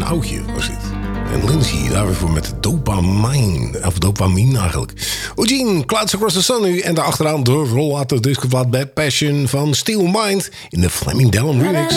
oudje was dit. En Lindsay daarvoor met dopamine. Of dopamine eigenlijk. Eugene, Clouds Across the Sun nu. En daarachteraan de rollator discoplaat Bad Passion van Steel Mind in de Fleming Dallum remix.